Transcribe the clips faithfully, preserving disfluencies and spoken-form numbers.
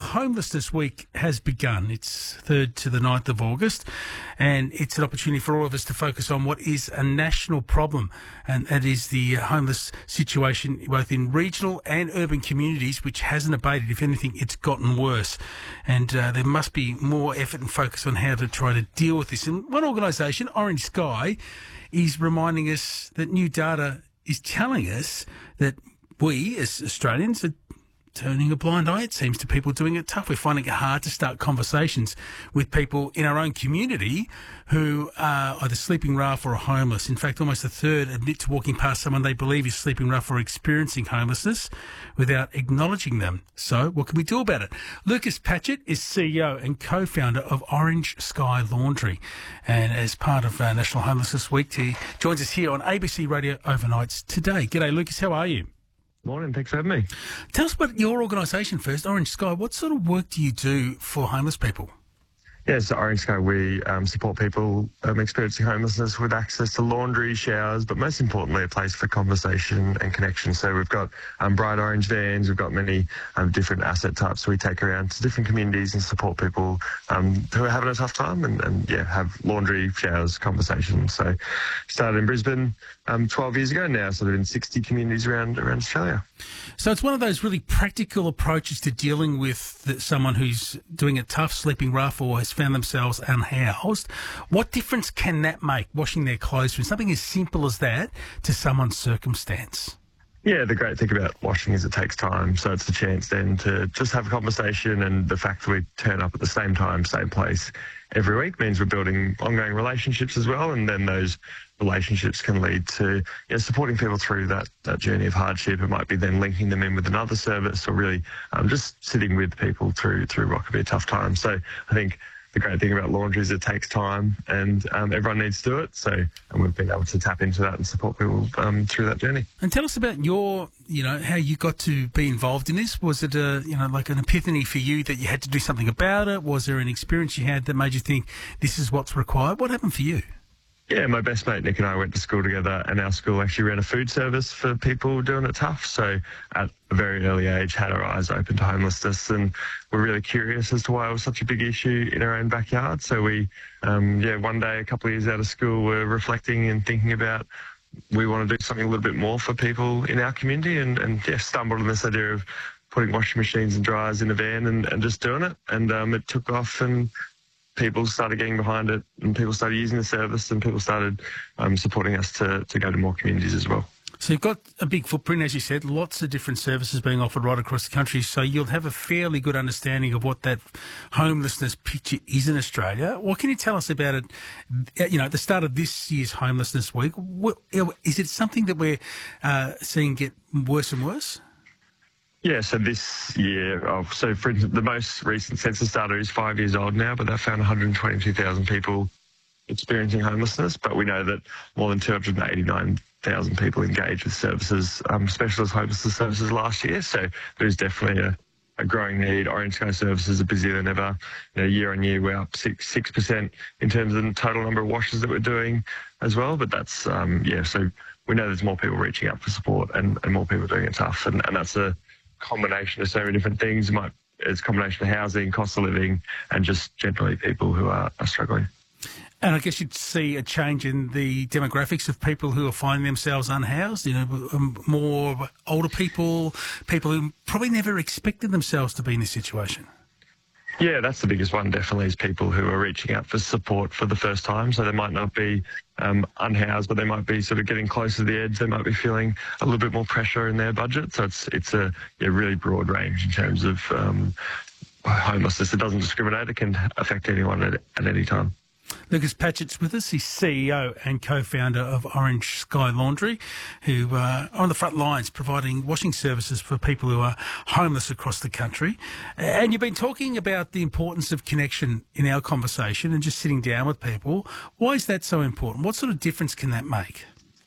Homelessness Week has begun. It's third to the ninth of August, and it's an opportunity for all of us to focus on what is a national problem, and that is the homeless situation both in regional and urban communities, which hasn't abated. If anything, it's gotten worse. And uh, there must be more effort and focus on how to try to deal with this. And one organisation, Orange Sky, is reminding us that new data is telling us that we, as Australians, are turning a blind eye, it seems, to people doing it tough. We're finding it hard to start conversations with people in our own community who are either sleeping rough or are homeless. In fact, almost a third admit to walking past someone they believe is sleeping rough or experiencing homelessness without acknowledging them. So what can we do about it? Lucas Patchett is C E O and co-founder of Orange Sky Laundry. And as part of uh, National Homelessness Week, he joins us here on A B C Radio Overnights today. G'day, Lucas. How are you? Morning, thanks for having me. Tell us about your organisation first, Orange Sky. What sort of work do you do for homeless people? Yeah, so Orange Sky, we um, support people um, experiencing homelessness with access to laundry, showers, but most importantly, a place for conversation and connection. So we've got um, bright orange vans, we've got many um, different asset types we take around to different communities and support people um, who are having a tough time and, and, yeah, have laundry, showers, conversations. So started in Brisbane um, twelve years ago now, sort of in sixty communities around, around Australia. So it's one of those really practical approaches to dealing with the, someone who's doing it tough, sleeping rough, or has found themselves unhoused. What difference can that make, washing their clothes, from something as simple as that to someone's circumstance? Yeah, the great thing about washing is it takes time, so it's the chance then to just have a conversation, and the fact that we turn up at the same time, same place every week means we're building ongoing relationships as well, and then those relationships can lead to you know, supporting people through that, that journey of hardship. It might be then linking them in with another service, or really um, just sitting with people through through what could be a tough time. So I think the great thing about laundry is it takes time, and um, everyone needs to do it. So, and we've been able to tap into that and support people um, through that journey. And tell us about your, you know, how you got to be involved in this. Was it a, you know, like an epiphany for you that you had to do something about it? Was there an experience you had that made you think this is what's required? What happened for you? Yeah, my best mate Nick and I went to school together, and our school actually ran a food service for people doing it tough. So at a very early age, had our eyes open to homelessness, and we're really curious as to why it was such a big issue in our own backyard. So we, um, yeah, one day, a couple of years out of school, we're reflecting and thinking about we want to do something a little bit more for people in our community, and, and yeah, stumbled on this idea of putting washing machines and dryers in a van and, and just doing it. And um, it took off, and people started getting behind it, and people started using the service, and people started um, supporting us to, to go to more communities as well. So you've got a big footprint, as you said, lots of different services being offered right across the country, so you'll have a fairly good understanding of what that homelessness picture is in Australia. What can you tell us about it, you know, at the start of this year's Homelessness Week? What, is it something that we're uh, seeing get worse and worse? Yeah, so this year, of, so for instance, the most recent census data is five years old now, but that found one hundred twenty-two thousand people experiencing homelessness. But we know that more than two hundred eighty-nine thousand people engaged with services, um, specialist homelessness services last year. So there's definitely a, a growing need. Orange Sky services are busier than ever. You know, year on year, we're up six six percent in terms of the total number of washes that we're doing as well. But that's um, yeah, so we know there's more people reaching out for support, and, and more people doing it tough, and, and that's a combination of so many different things. It might, it's a combination of housing, cost of living, and just generally people who are, are struggling. And I guess you'd see a change in the demographics of people who are finding themselves unhoused, you know, more older people, people who probably never expected themselves to be in this situation. Yeah, that's the biggest one, definitely, is people who are reaching out for support for the first time. So they might not be um, unhoused, but they might be sort of getting close to the edge. They might be feeling a little bit more pressure in their budget. So it's it's a yeah, really broad range in terms of um, homelessness. It doesn't discriminate. It can affect anyone at, at any time. Lucas Patchett's with us. He's C E O and co-founder of Orange Sky Laundry, who uh, are on the front lines providing washing services for people who are homeless across the country. And you've been talking about the importance of connection in our conversation and just sitting down with people. Why is that so important? What sort of difference can that make?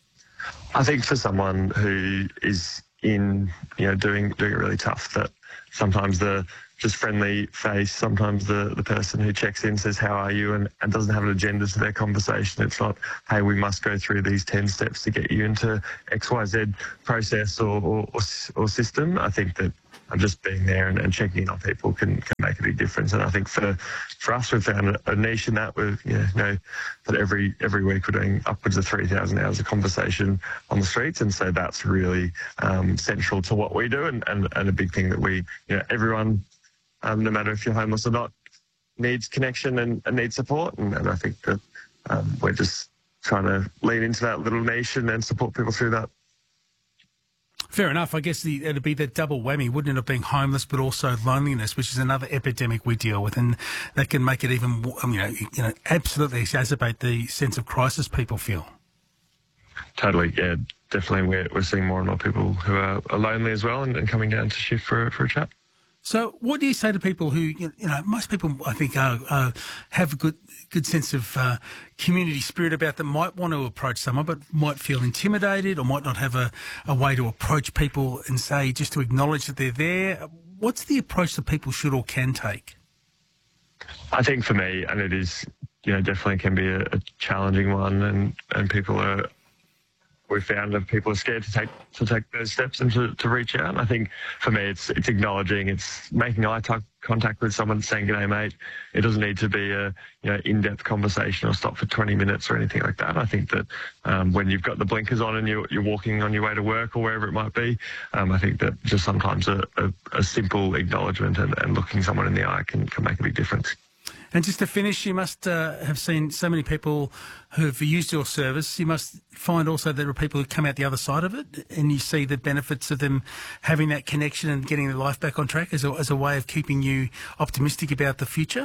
I think for someone who is in, you know, doing doing it really tough, that sometimes the just friendly face, sometimes the, the person who checks in says, how are you, and, and doesn't have an agenda to their conversation. It's not, hey, we must go through these ten steps to get you into X Y Z process or, or, or, or system. I think that and just being there and, and checking in on people can, can make a big difference. And I think for for us, we've found a, a niche in that. With you know that every every week we're doing upwards of three thousand hours of conversation on the streets, and so that's really um, central to what we do, and, and and a big thing that we you know everyone, um, no matter if you're homeless or not, needs connection and, and needs support, and, and I think that um, we're just trying to lean into that little niche and, and support people through that. Fair enough. I guess the, it'd be that double whammy, wouldn't it, of being homeless but also loneliness, which is another epidemic we deal with, and that can make it even, you know, you know, absolutely exacerbate the sense of crisis people feel. Totally, yeah, definitely. We're we're seeing more and more people who are, are lonely as well, and, and coming down to shift for for a chat. So, what do you say to people who, you know, most people, I think, are, are, have a good good sense of uh, community spirit about them, might want to approach someone, but might feel intimidated or might not have a, a way to approach people and say, just to acknowledge that they're there. What's the approach that people should or can take? I think for me, and it is, you know, definitely can be a, a challenging one, and, and people are, we found that people are scared to take to take those steps and to, to reach out. And I think for me, it's it's acknowledging, it's making eye t- contact with someone, saying, "G'day, mate." It doesn't need to be a you know in-depth conversation or stop for twenty minutes or anything like that. I think that um, when you've got the blinkers on and you're, you're walking on your way to work or wherever it might be, um, I think that just sometimes a, a, a simple acknowledgement and, and looking someone in the eye can, can make a big difference. And just to finish, you must uh, have seen so many people who have used your service. You must find also there are people who come out the other side of it, and you see the benefits of them having that connection and getting their life back on track as a, as a way of keeping you optimistic about the future.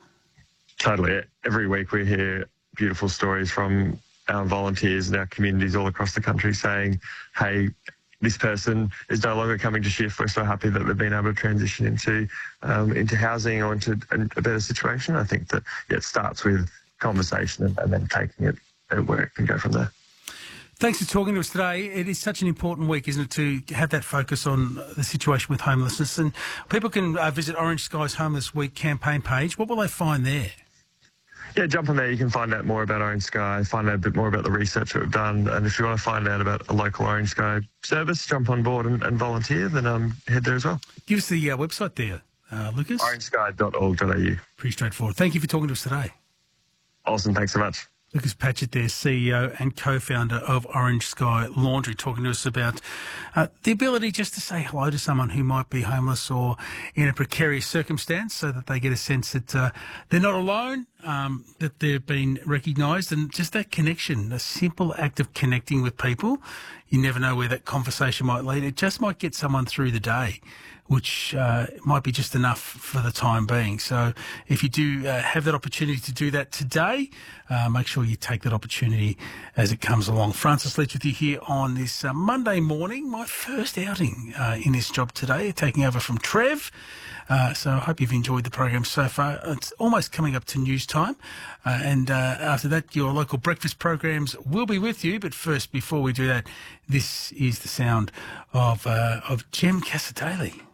Totally. Every week we hear beautiful stories from our volunteers and our communities all across the country saying, hey, this person is no longer coming to shift. We're so happy that they've been able to transition into um, into housing or into a, a better situation. I think that yeah, it starts with conversation and, and then taking it at work and go from there. Thanks for talking to us today. It is such an important week, isn't it, to have that focus on the situation with homelessness. And people can uh, visit Orange Sky's Homeless Week campaign page. What will they find there? Yeah, jump on there. You can find out more about Orange Sky, find out a bit more about the research that we've done. And if you want to find out about a local Orange Sky service, jump on board and, and volunteer, then um, head there as well. Give us the uh, website there, uh, Lucas. orange sky dot org dot a u. Pretty straightforward. Thank you for talking to us today. Awesome. Thanks so much. Lucas Patchett there, C E O and co-founder of Orange Sky Laundry, talking to us about uh, the ability just to say hello to someone who might be homeless or in a precarious circumstance, so that they get a sense that uh, they're not alone, um, that they've been recognised, and just that connection, a simple act of connecting with people. You never know where that conversation might lead. It just might get someone through the day, which uh, might be just enough for the time being. So if you do uh, have that opportunity to do that today, uh, make sure you take that opportunity as it comes along. Francis Leach with you here on this uh, Monday morning, my first outing uh, in this job today, taking over from Trev. Uh, so I hope you've enjoyed the program so far. It's almost coming up to news time. Uh, and uh, after that, your local breakfast programs will be with you. But first, before we do that, this is the sound of, uh, of Jem Cassadaly.